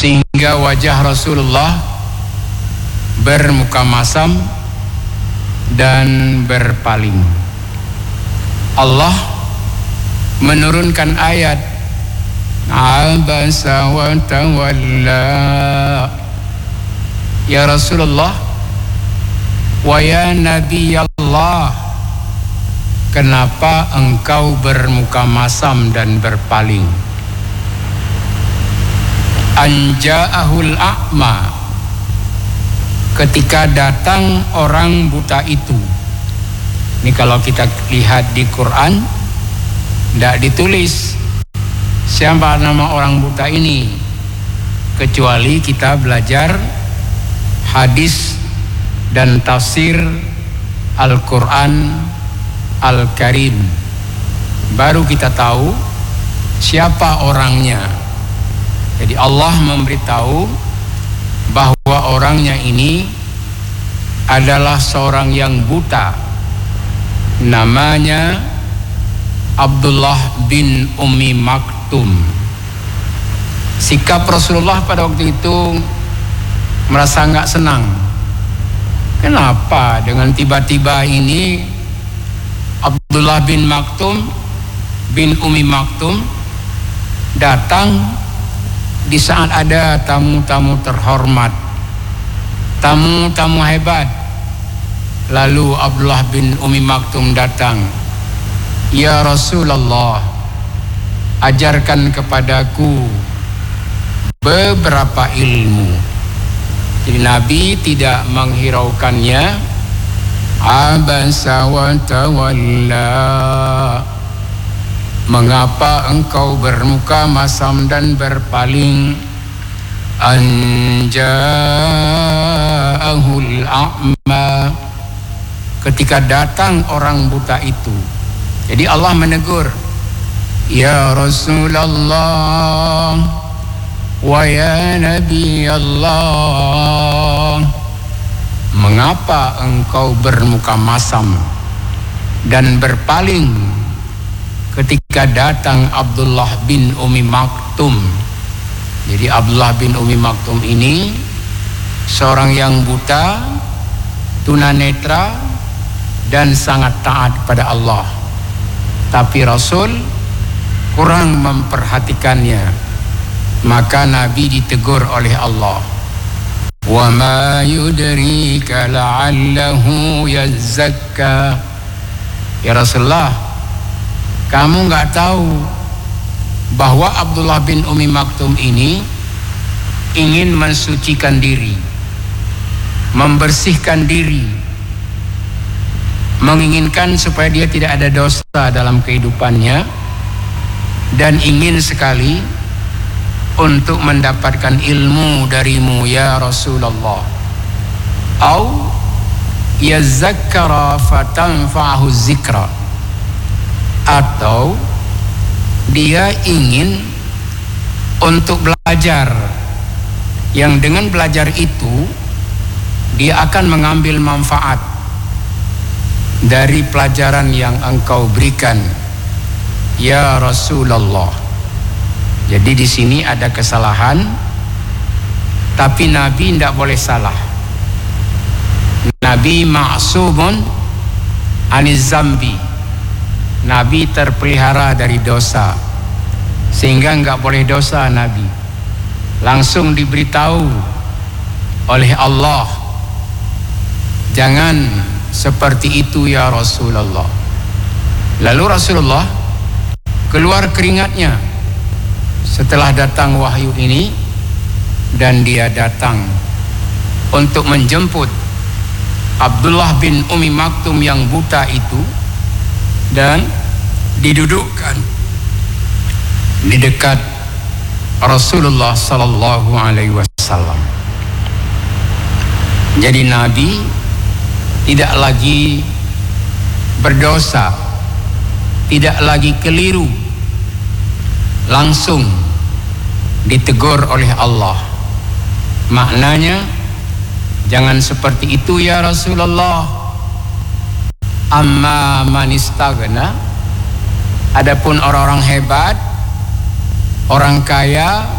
sehingga wajah Rasulullah bermuka masam dan berpaling. Allah menurunkan ayat abasa wa tawalla. Ya Rasulullah wa ya Nabi Allah, kenapa engkau bermuka masam dan berpaling? Anja'ahul a'ma, ketika datang orang buta itu. Ini kalau kita lihat di Quran tidak ditulis siapa nama orang buta ini, kecuali kita belajar hadis dan tafsir Al-Quran Al-Karim, baru kita tahu siapa orangnya. Jadi Allah memberitahu bahwa orangnya ini adalah seorang yang buta, namanya Abdullah bin Ummi Maktum. Sikap Rasulullah pada waktu itu merasa nggak senang. Kenapa dengan tiba-tiba ini Abdullah bin Ummi Maktum datang di saat ada tamu-tamu terhormat, tamu-tamu hebat. Lalu Abdullah bin Ummi Maktum datang, ya Rasulullah, ajarkan kepadaku beberapa ilmu. Jadi Nabi tidak menghiraukannya. Abasa wa tawalla, mengapa engkau bermuka masam dan berpaling? Anja'ahul a'ma, ketika datang orang buta itu. Jadi Allah menegur, ya Rasulullah wa ya Nabi Allah, mengapa engkau bermuka masam dan berpaling ketika datang Abdullah bin Ummi Maktum? Jadi Abdullah bin Ummi Maktum ini seorang yang buta, tunanetra, dan sangat taat kepada Allah. Tapi Rasul kurang memperhatikannya. Maka Nabi ditegur oleh Allah. Wa ma yudrika la'allahu yazakka. Ya Rasulullah, kamu enggak tahu bahwa Abdullah bin Ummi Maktum ini ingin mensucikan diri, membersihkan diri, menginginkan supaya dia tidak ada dosa dalam kehidupannya, dan ingin sekali untuk mendapatkan ilmu darimu ya Rasulullah. Au yazakkara fatanfa'ahu zikra, atau dia ingin untuk belajar, yang dengan belajar itu dia akan mengambil manfaat dari pelajaran yang engkau berikan ya Rasulullah. Jadi di sini ada kesalahan, tapi Nabi tidak boleh salah. Nabi ma'sumun aniz zambi, Nabi terpelihara dari dosa, sehingga enggak boleh dosa. Nabi langsung diberitahu oleh Allah, jangan seperti itu ya Rasulullah. Lalu Rasulullah keluar keringatnya setelah datang wahyu ini, dan dia datang untuk menjemput Abdullah bin Ummi Maktum yang buta itu dan didudukkan di dekat Rasulullah sallallahu alaihi wasallam. Jadi Nabi tidak lagi berdosa, tidak lagi keliru, langsung ditegur oleh Allah. Maknanya, jangan seperti itu ya Rasulullah. Amma man istaghna, adapun orang-orang hebat, orang kaya,